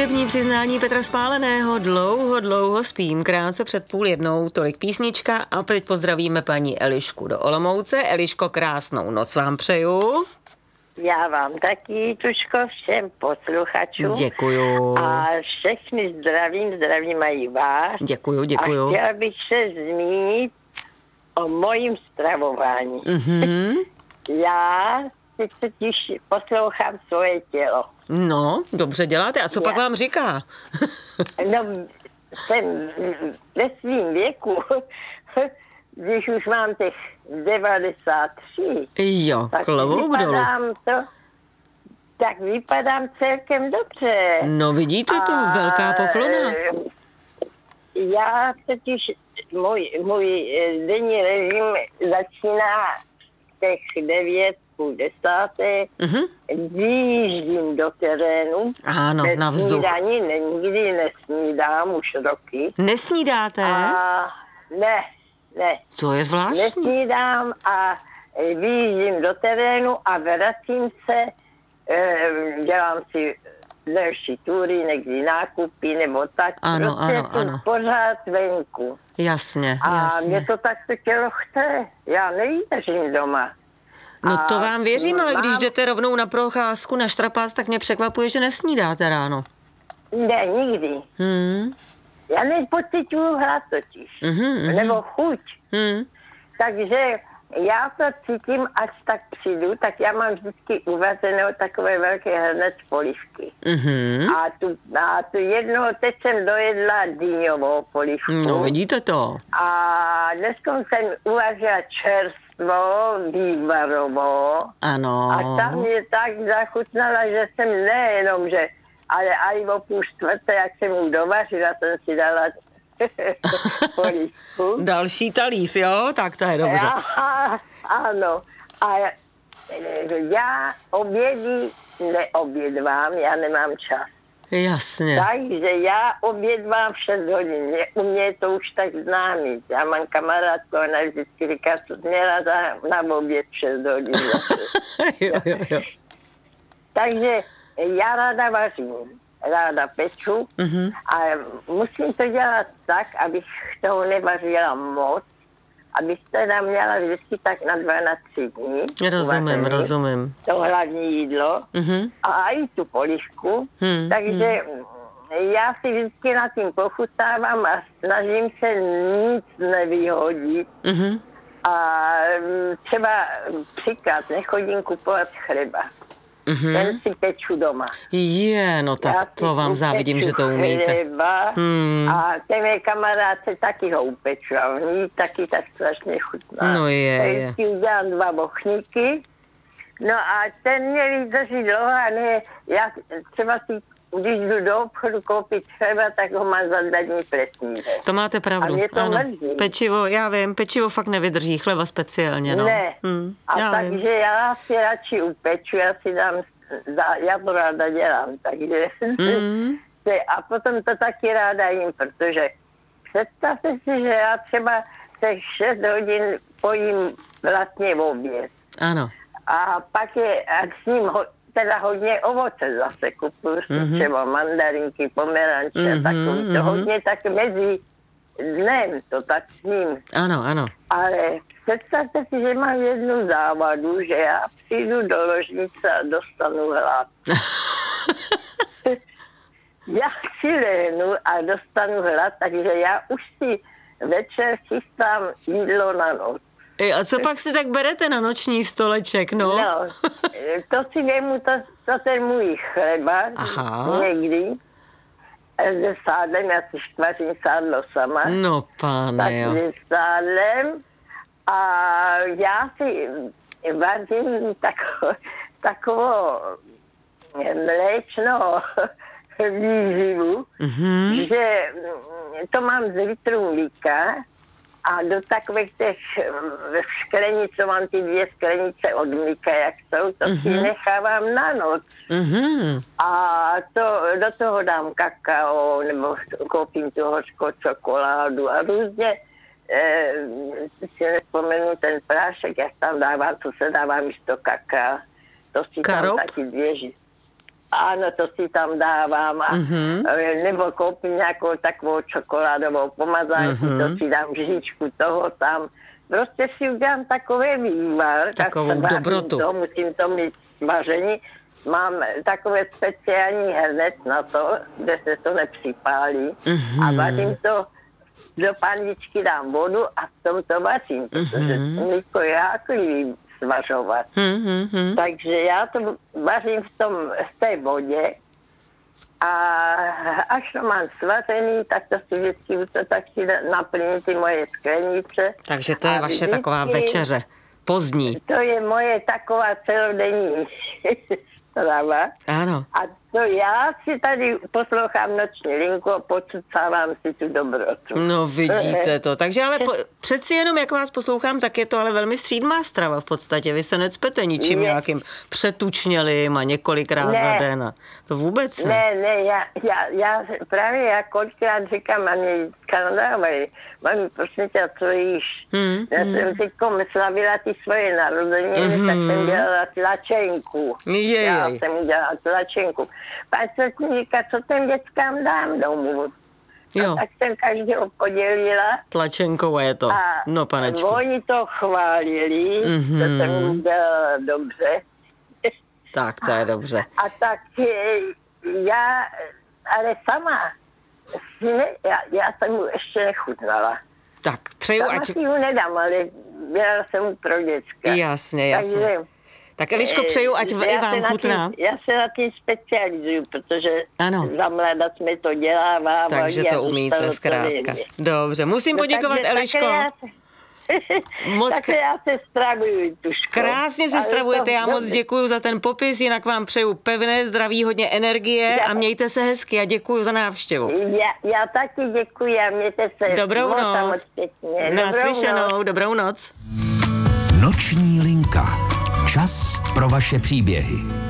Hudební přiznání Petra Spáleného. Dlouho spím, krátce před 12:30, tolik písnička a teď pozdravíme paní Elišku do Olomouce. Eliško, krásnou noc vám přeju. Já vám taky, Tuško, všem posluchačům. Děkuju. A všechny zdravím mají vás. Děkuju. A chtěla bych se zmínit o mojím stravování. Já teď totiž poslouchám svoje tělo. No, dobře děláte. A co pak vám říká? No, jsem ve svým věku, když už mám těch 93, Jo, klobouk dolů. Tak vypadám celkem dobře. No vidíte to, velká poklona. Já totiž, můj denní režim začíná těch 9:30. Vyjíždím do terénu. Ano, na vzduch. Snídaní nikdy nesnídám už roky. Nesnídáte? Ne. To je zvláštní. Nesnídám a vyjíždím do terénu a vracím se, dělám si delší tury, někdy nákupy nebo tak. Ano. Pořád venku. Jasně. A mě to takto tělo chce. Já nevydržím doma. No to vám věřím, ale když jdete rovnou na procházku, na štrapás, tak mě překvapuje, že nesnídáte ráno. Ne, nikdy. Já nepociťuju hlad totiž. Nebo chuť. Takže já to cítím, až tak přijdu, tak já mám vždycky uvařenou takové velké hrnec polívky. A tu jednou, teď jsem dojedla dýňovou polívku. No vidíte to. A dneska jsem uvařila vývarovou. Ano. A ta mě tak zachutnala, že jsem nejenom, že ale i o 3:30, jak jsem mu dovařila, jsem si dala polívku. Další talíř, jo? Tak to je dobře. Ano. A já obědy neobědvám, já nemám čas. Jasně. Takže já obědvám v 6 hodin. U mě je to už tak známý. Já mám kamarádku, ona vždycky říká, co měla na oběd v 6 hodin. jo. Takže já ráda vařím, ráda peču a musím to dělat tak, abych toho nevařila moc, abych teda měla vždycky tak na 2 na 3 dní. Rozumím. To hlavní jídlo a i tu polívku. Takže já si vždycky nad tím pochutávám a snažím se nic nevyhodit. A třeba příklad, nechodím kupovat chleba. Ten si peču doma. No tak to vám závidím, že to umíte. Chleba a ten mé kamarádce taky ho upeču a oni taky tak strašně chutná. No je. Vždycky udělám 2 bochníky, no a ten mě vydrží dlouho a ne, já třeba si, když jdu do obchodu koupit chleba, tak ho mám za 2 dní presní. To máte pravdu. A mě to mrzí. Pečivo, já vím, pečivo fakt nevydrží, chleba speciálně, no. Ne, takže já si radši upeču, já si dám, já to ráda dělám, takže a potom to taky ráda jím, protože představte si, že já třeba těch 6 hodin pojím vlastně v oběd. Ano. A pak s ním teda hodně ovoce zase kupuju, třeba mandarinky, pomeranče a takový. To hodně tak mezi dnem to tak s ním. Ano. Ale představte si, že mám jednu závadu, že já přijdu do ložnice a dostanu hlad. Já si lehnu a dostanu hlad, takže já už si večer chystám jídlo na noc. A co pak si tak berete na noční stoleček, no? No, to si vemu, to ten můj chleba, někdy, se sádlem, já si štvařím sádlo sama. No, pane, jo. Tak s sádlem a já si vařím takovou mléčnou výživu, že to mám z litru mlíka a do takových těch sklenic, co mám ty 2 sklenice od mlíka, jak jsou, to si nechávám na noc. A do toho dám kakao, nebo koupím tu hořkou čokoládu a různě, si nespomenu ten prášek, jak tam dávám, co se dává místo kakaa. To si tam taky 2 Ano, to si tam dávám. A, nebo koupím nějakou takovou čokoládovou pomazánku, to si dám žíčku toho tam. Prostě si udělám takový vývar. Takovou dobrotu. Musím to mít smažení. Mám takové speciální hrnec na to, kde se to nepřipálí. A vařím to, do paničky dám vodu a v tom to vařím, protože mlíko je háklivý svařovat. Takže já to vařím v té vodě a až to mám svařený, tak to si vždycky tak si naplním ty moje sklenice. Takže to je vaše taková večeře, pozdní. To je moje taková celodenní strava. Ano. A to já si tady poslouchám noční linku a podsucávám si tu dobrotu. No vidíte to. Takže ale přeci jenom, jak vás poslouchám, tak je to ale velmi střídmá strava v podstatě. Vy se necpete ničím nějakým přetučnělým a několikrát za den. A to vůbec ne. Ne, já kolikrát říkám, mami, kanadávají, mami, prosím tě, co jíš? Já jsem teďkom slavila ty svoje narozeniny, tak jsem dělala tlačenku. Já jsem udělala tlačenku. Pak se říká, co těm dětskám dám domů. Jo. Tak jsem každého podělila. Tlačenkou je to. No, panečku. Oni to chválili, to jsem udělala dobře. Tak, to je dobře. A tak já, ale sama, já jsem mu ještě nechutnala. Tak, přeju, sama si ju nedám, ale dělala jsem mu pro děcka. Jasně. Takže, tak Eliško, přeju, ať i vám chutná. Já se na tím specializuju, protože za mláda jsme to dělávávali. Takže to umíte zkrátka. Dobře, musím poděkovat, Eliško. Tak já se stravuju, Tuško. Krásně se stravujete, já moc děkuju za ten popis, jinak vám přeju pevné zdraví, hodně energie a mějte se hezky a děkuju za návštěvu. Já taky děkuji a mějte se dobrou noc. Naslyšenou, dobrou noc. Noční linka. Čas pro vaše příběhy.